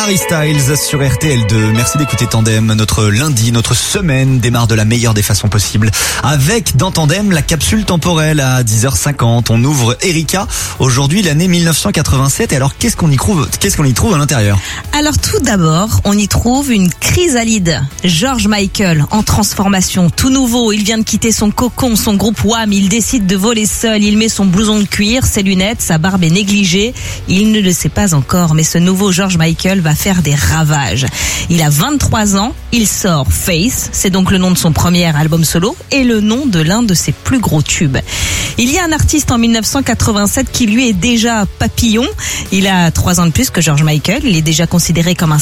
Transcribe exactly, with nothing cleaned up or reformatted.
Harry Styles sur R T L deux. Merci d'écouter Tandem. Notre lundi, notre semaine démarre de la meilleure des façons possibles. Avec dans Tandem la capsule temporelle à dix heures cinquante. On ouvre Erika. Aujourd'hui, l'année mille neuf cent quatre-vingt-sept. Et alors, qu'est-ce qu'on y trouve, qu'est-ce qu'on y trouve à l'intérieur? Alors tout d'abord, on y trouve une chrysalide. George Michael en transformation, tout nouveau. Il vient de quitter son cocon, son groupe Wham. Il décide de voler seul. Il met son blouson de cuir, ses lunettes, sa barbe est négligée. Il ne le sait pas encore, mais ce nouveau George Michael va faire des ravages. Il a vingt-trois ans, il sort Face, c'est donc le nom de son premier album solo et le nom de l'un de ses plus gros tubes. Il y a un artiste en mille neuf cent quatre-vingt-sept qui lui est déjà papillon. Il a trois ans de plus que George Michael, il est déjà considéré comme un